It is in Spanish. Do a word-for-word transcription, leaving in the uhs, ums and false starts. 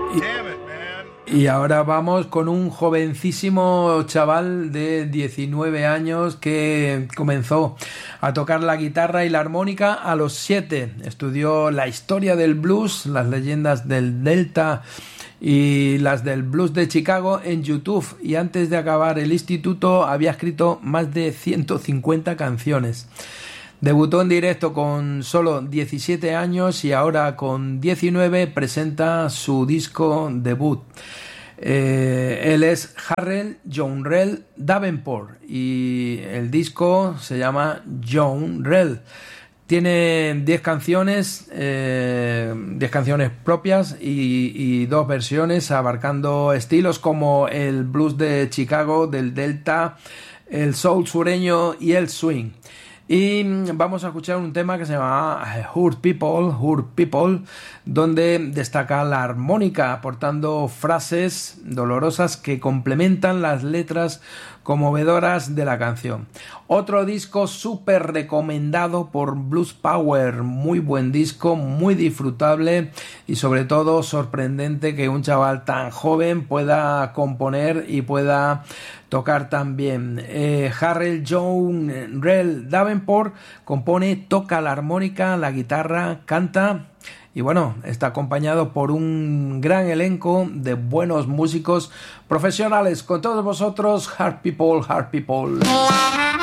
Y ahora vamos con un jovencísimo chaval de diecinueve años que comenzó a tocar la guitarra y la armónica a los siete. Estudió la historia del blues, las leyendas del Delta y las del blues de Chicago en YouTube, y antes de acabar el instituto había escrito más de ciento cincuenta canciones. Debutó en directo con solo diecisiete años y ahora con diecinueve presenta su disco debut. Eh, él es Harrell John Rell Davenport y el disco se llama John Rell. Tiene diez canciones, eh, diez canciones propias y, y dos versiones abarcando estilos como el blues de Chicago, del Delta, el soul sureño y el swing. Y vamos a escuchar un tema que se llama Hurt People, Hurt People, donde destaca la armónica, aportando frases dolorosas que complementan las letras conmovedoras de la canción. Otro disco súper recomendado por Blues Power, muy buen disco, muy disfrutable y sobre todo sorprendente que un chaval tan joven pueda componer y pueda tocar tan bien. Eh, Harrell John Rell Davenport compone, toca la armónica, la guitarra, canta y bueno, está acompañado por un gran elenco de buenos músicos profesionales. Con todos vosotros, Hurt People, Hurt People.